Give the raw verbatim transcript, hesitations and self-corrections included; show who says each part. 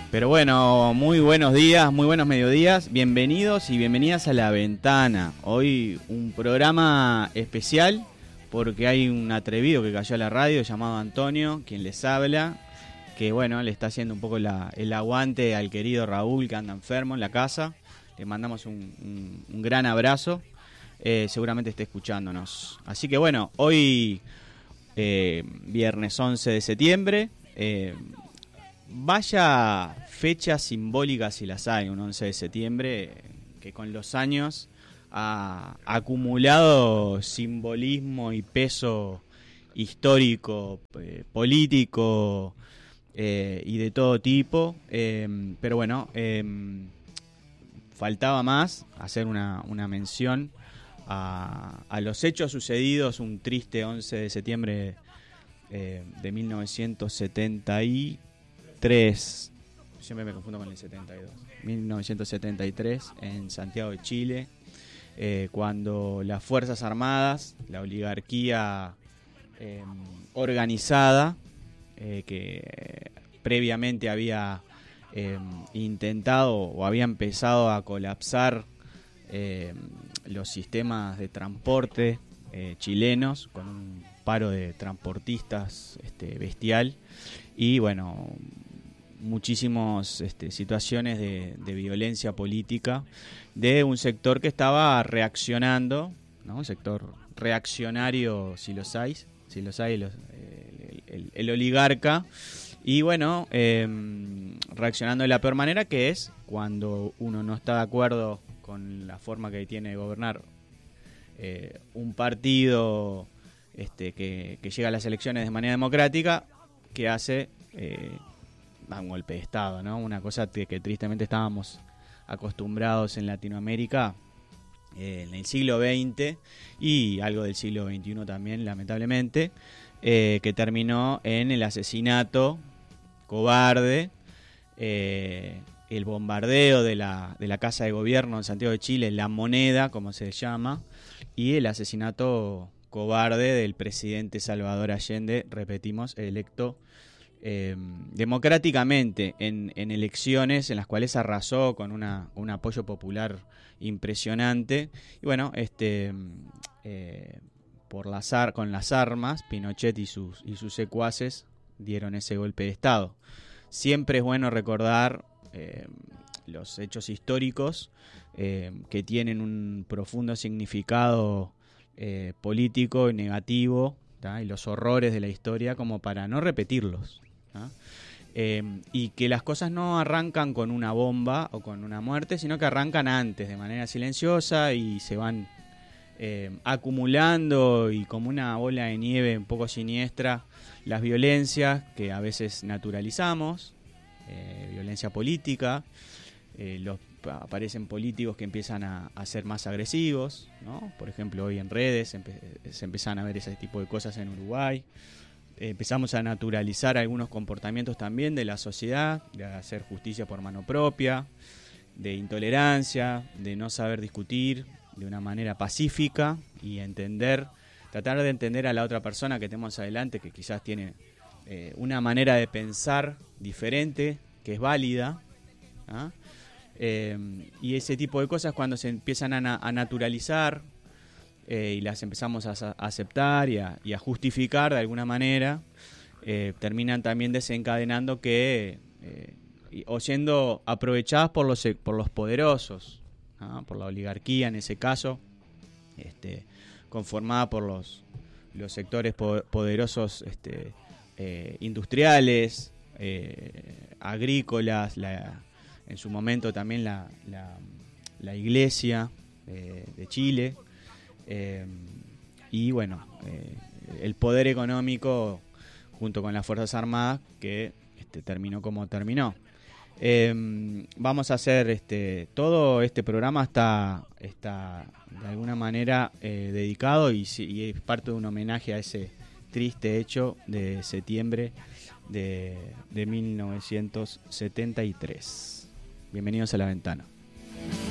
Speaker 1: Pero bueno, muy buenos días, muy buenos mediodías, bienvenidos y bienvenidas a La Ventana. Hoy un programa especial porque hay un atrevido que cayó a la radio llamado Antonio, quien les habla, que bueno, le está haciendo un poco la, el aguante al querido Raúl que anda enfermo en la casa. Le mandamos un, un, un gran abrazo, eh, seguramente esté escuchándonos. Así que bueno, hoy eh, viernes once de septiembre, eh, vaya fecha simbólica si las hay, un once de septiembre que con los años ha acumulado simbolismo y peso histórico, eh, político eh, y de todo tipo, eh, pero bueno, eh, faltaba más hacer una, una mención a, a los hechos sucedidos un triste once de septiembre eh, de mil novecientos setenta y tres, siempre me confundo con el setenta y dos, mil novecientos setenta y tres en Santiago de Chile, eh, cuando las Fuerzas Armadas, la oligarquía eh, organizada, eh, que previamente había eh, intentado o había empezado a colapsar eh, los sistemas de transporte eh, chilenos con un paro de transportistas este, bestial y bueno, muchísimas este, situaciones de, de violencia política de un sector que estaba reaccionando, ¿no? Un sector reaccionario, si los hay, si los hay, los, el, el, el oligarca, y bueno, eh, reaccionando de la peor manera, que es cuando uno no está de acuerdo con la forma que tiene de gobernar eh, un partido este, que, que llega a las elecciones de manera democrática, que hace eh, un golpe de Estado, ¿no? Una cosa que, que tristemente estábamos acostumbrados en Latinoamérica eh, en el siglo veinte y algo del siglo veintiuno también, lamentablemente, eh, que terminó en el asesinato cobarde, eh, el bombardeo de la, de la Casa de Gobierno en Santiago de Chile, La Moneda, como se llama, y el asesinato cobarde del presidente Salvador Allende, repetimos, electo Eh, democráticamente en, en elecciones en las cuales arrasó con una, un apoyo popular impresionante y bueno, este eh, por las ar con las armas Pinochet y sus, y sus secuaces dieron ese golpe de Estado. Siempre es bueno recordar eh, los hechos históricos eh, que tienen un profundo significado eh, político y negativo, ¿tá? Y los horrores de la historia como para no repetirlos. ¿Ah? Eh, y que las cosas no arrancan con una bomba o con una muerte, sino que arrancan antes, de manera silenciosa y se van eh, acumulando y como una bola de nieve un poco siniestra las violencias que a veces naturalizamos, eh, violencia política, eh, los, aparecen políticos que empiezan a, a ser más agresivos, ¿no? Por ejemplo, hoy en redes empe se empiezan a ver ese tipo de cosas en Uruguay. Empezamos a naturalizar algunos comportamientos también de la sociedad, de hacer justicia por mano propia, de intolerancia, de no saber discutir de una manera pacífica y entender, tratar de entender a la otra persona que tenemos adelante, que quizás tiene eh, una manera de pensar diferente, que es válida, ¿ah? eh, y ese tipo de cosas cuando se empiezan a, na a naturalizar, Eh, y las empezamos a, a aceptar y a, y a justificar de alguna manera, eh, terminan también desencadenando que eh, o siendo aprovechadas por los por los poderosos, ¿no? Por la oligarquía en ese caso, este, conformada por los los sectores po poderosos este, eh, industriales, eh, agrícolas, la, en su momento también la, la, la Iglesia eh, de Chile. Eh, y bueno, eh, el poder económico junto con las Fuerzas Armadas que este, terminó como terminó. Eh, vamos a hacer este todo este programa está, está de alguna manera eh, dedicado y, y es parte de un homenaje a ese triste hecho de septiembre de, de mil novecientos setenta y tres. Bienvenidos a La Ventana.